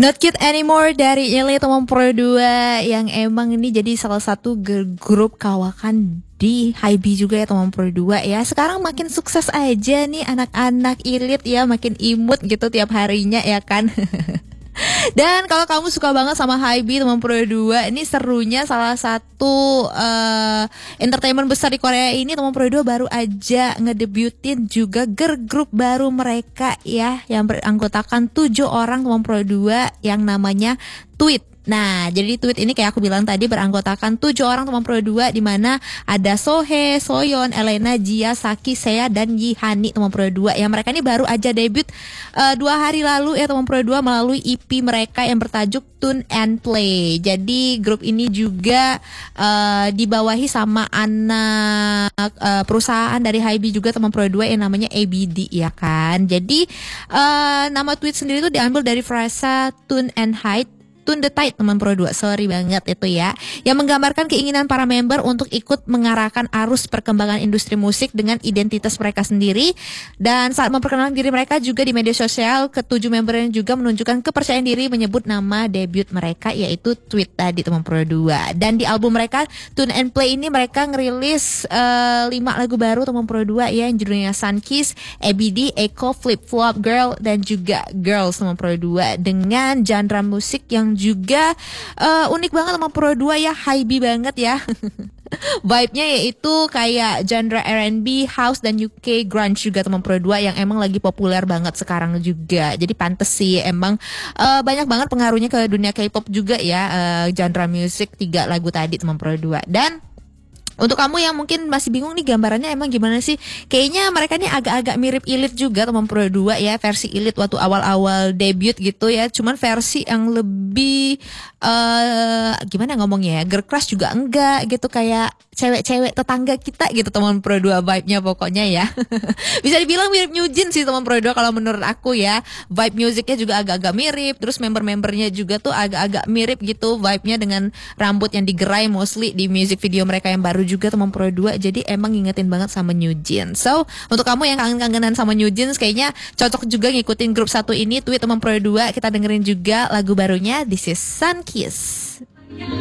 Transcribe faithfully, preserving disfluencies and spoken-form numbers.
Not Cute Anymore dari Nyele Teman Pro dua yang emang ini jadi salah satu girl group kawakan di Hybe juga ya Teman Pro dua ya. Sekarang makin sukses aja nih anak-anak Ilit ya, makin imut gitu tiap harinya ya kan. Dan kalau kamu suka banget sama Hybe Teman Pro dua, ini serunya salah satu uh, entertainment besar di Korea ini, Teman Pro dua baru aja ngedebutin juga girl group baru mereka ya, yang beranggotakan tujuh orang Teman Pro dua yang namanya Tweet. Nah, jadi Tweet ini kayak aku bilang tadi beranggotakan tujuh orang Teman Pro dua, di mana ada Sohee, Soyeon, Elena, Jia, Saki, Seo dan Yihani Teman Pro dua. Yang mereka ini baru aja debut uh, dua hari lalu ya Teman Pro dua melalui E P mereka yang bertajuk Tune and Play. Jadi grup ini juga uh, dibawahi sama anak uh, perusahaan dari Hybe juga Teman Pro dua yang namanya A B D ya kan. Jadi uh, nama Tweet sendiri itu diambil dari frasa Tune and Hide, Tune the Tide Teman Pro dua, sorry banget itu ya, yang menggambarkan keinginan para member untuk ikut mengarahkan arus perkembangan industri musik dengan identitas mereka sendiri. Dan saat memperkenalkan diri mereka juga di media sosial, ketujuh membernya juga menunjukkan kepercayaan diri menyebut nama debut mereka yaitu Tweet tadi Teman Pro dua. Dan di album mereka Tune and Play ini mereka ngerilis uh, lima lagu baru Teman Pro dua ya, yang judulnya Sun Kiss, A B D, Echo, Flip Flop Girl dan juga Girls Teman Pro dua, dengan genre musik yang juga uh, unik banget Teman Pro dua ya, Hybe banget ya. Vibe-nya yaitu kayak genre R and B, house dan U K grunge juga Teman Pro dua yang emang lagi populer banget sekarang juga. Jadi pantes sih emang uh, banyak banget pengaruhnya ke dunia K-pop juga ya, uh, genre musik tiga lagu tadi Teman Pro dua. Dan untuk kamu yang mungkin masih bingung nih gambarannya emang gimana sih, kayaknya mereka ini agak-agak mirip Ilit juga Teman Pro dua ya, versi Ilit waktu awal-awal debut gitu ya, cuman versi yang lebih uh, gimana ngomongnya ya, girl crush juga enggak gitu, kayak cewek-cewek tetangga kita gitu Teman Pro dua vibe-nya pokoknya ya. Bisa dibilang mirip New Jeans sih Teman Pro dua kalau menurut aku ya, vibe musiknya juga agak-agak mirip, terus member-membernya juga tuh agak-agak mirip gitu vibe-nya, dengan rambut yang digerai mostly di music video mereka yang baru juga Teman Pro dua. Jadi emang ngingetin banget sama New Jeans. So untuk kamu yang kangen-kangenan sama New Jeans, kayaknya cocok juga ngikutin grup satu ini, Tweet Teman Pro dua. Kita dengerin juga lagu barunya, This is Sun Kiss.